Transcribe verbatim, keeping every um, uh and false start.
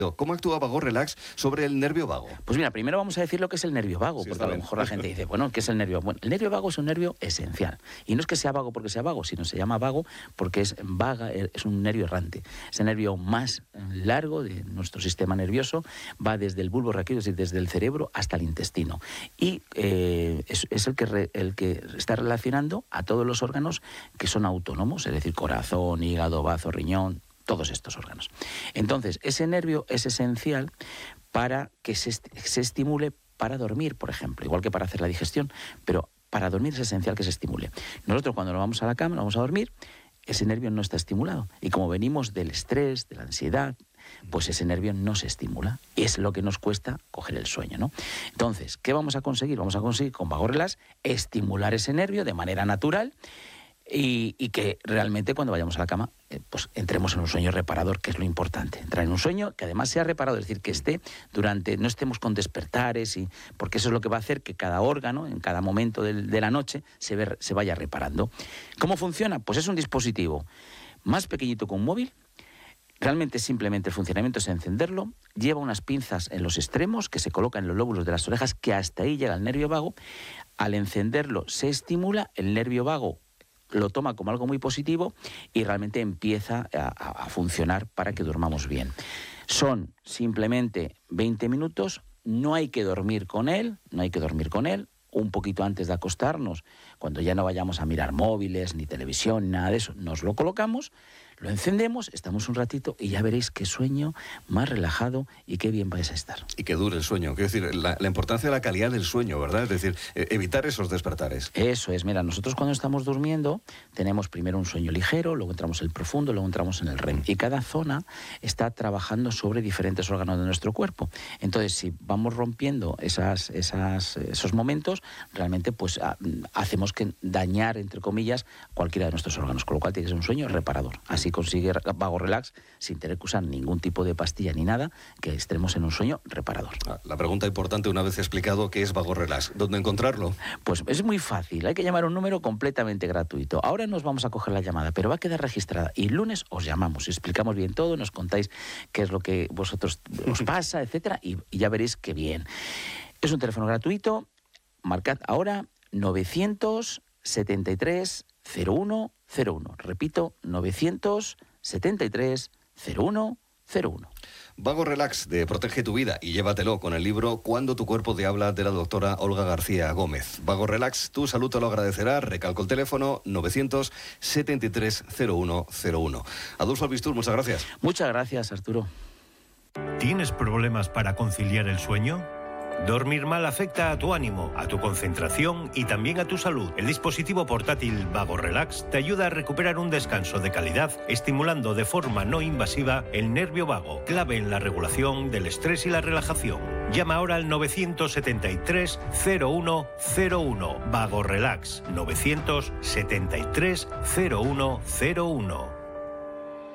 ¿Cómo actúa Vago Relax sobre el nervio vago? Pues mira, primero vamos a decir lo que es el nervio vago, sí, porque a lo mejor la gente dice, bueno, ¿qué es el nervio vago? Bueno, el nervio vago es un nervio esencial. Y no es que sea vago porque sea vago, sino se llama vago porque es vaga, es un nervio errante. Es el nervio más largo de nuestro sistema nervioso, va desde el bulbo raquídeo, es decir, desde el cerebro hasta el intestino. Y eh, es, es el, que re, el que está relacionando a todos los órganos que son autónomos, es decir, corazón, hígado, bazo, riñón, todos estos órganos. Entonces, ese nervio es esencial para que se, est- se estimule para dormir, por ejemplo, igual que para hacer la digestión, pero para dormir es esencial que se estimule. Nosotros cuando nos vamos a la cama, nos vamos a dormir, ese nervio no está estimulado. Y como venimos del estrés, de la ansiedad, pues ese nervio no se estimula. Es lo que nos cuesta coger el sueño, ¿no? Entonces, ¿qué vamos a conseguir? Vamos a conseguir con Vago Relax estimular ese nervio de manera natural. Y, y que realmente cuando vayamos a la cama eh, pues entremos en un sueño reparador, que es lo importante, entrar en un sueño que además sea reparador, es decir, que esté durante, no estemos con despertares, y, porque eso es lo que va a hacer que cada órgano, en cada momento de, de la noche, se, ve, se vaya reparando. ¿Cómo funciona? Pues es un dispositivo más pequeñito que un móvil. Realmente simplemente el funcionamiento es encenderlo, lleva unas pinzas en los extremos que se colocan en los lóbulos de las orejas, que hasta ahí llega el nervio vago. Al encenderlo se estimula, el nervio vago lo toma como algo muy positivo y realmente empieza a, a funcionar para que durmamos bien. Son simplemente veinte minutos, no hay que dormir con él, no hay que dormir con él, un poquito antes de acostarnos, cuando ya no vayamos a mirar móviles, ni televisión, nada de eso, nos lo colocamos, lo encendemos, estamos un ratito y ya veréis qué sueño más relajado y qué bien vais a estar. Y que dure el sueño, quiero decir, la, la importancia de la calidad del sueño, ¿verdad? Es decir, eh, evitar esos despertares. Eso es, mira, nosotros cuando estamos durmiendo tenemos primero un sueño ligero, luego entramos en el profundo, luego entramos en el R E M. Y cada zona está trabajando sobre diferentes órganos de nuestro cuerpo. Entonces, si vamos rompiendo esas, esas, esos momentos, realmente pues a, hacemos que dañar, entre comillas, cualquiera de nuestros órganos, con lo cual tiene que ser un sueño reparador. Así consigue Vago Relax sin tener que usar ningún tipo de pastilla ni nada, que estemos en un sueño reparador. La pregunta importante, una vez explicado qué es Vago Relax, ¿dónde encontrarlo? Pues es muy fácil, hay que llamar a un número completamente gratuito. Ahora nos vamos a coger la llamada, pero va a quedar registrada y el lunes os llamamos y explicamos bien todo, nos contáis qué es lo que vosotros os pasa, etcétera, y, y ya veréis qué bien. Es un teléfono gratuito, marcad ahora novecientos setenta y tres cero uno cero uno. Repito, novecientos setenta y tres cero uno cero uno. Vago Relax de Protege tu Vida y llévatelo con el libro Cuando tu cuerpo te habla, de la doctora Olga García Gómez. Vago Relax, tu salud te lo agradecerá. Recalco el teléfono novecientos setenta y tres cero uno cero uno. Adolfo Albistur, muchas gracias. Muchas gracias, Arturo. ¿Tienes problemas para conciliar el sueño? Dormir mal afecta a tu ánimo, a tu concentración y también a tu salud. El dispositivo portátil Vago Relax te ayuda a recuperar un descanso de calidad, estimulando de forma no invasiva el nervio vago, clave en la regulación del estrés y la relajación. Llama ahora al novecientos setenta y tres cero uno cero uno. Vago Relax, novecientos setenta y tres cero uno cero uno.